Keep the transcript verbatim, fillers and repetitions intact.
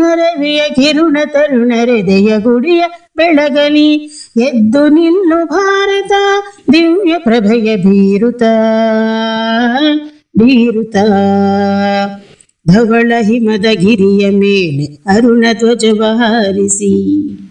ರವಿಯ ಕಿರುಣ ತರುಣರೆದೆಯ ಗುಡಿಯ ಬೆಳಗಲಿ. ಎದ್ದು ನಿಲ್ಲು ಭಾರತ ದಿವ್ಯ ಪ್ರಭೆಯ ಬೀರುತ ಬೀರುತ. ಧವಳ ಹಿಮದ ಗಿರಿಯ ಮೇಲೆ ಅರುಣ ಧ್ವಜವ ಹಾರಿಸಿ.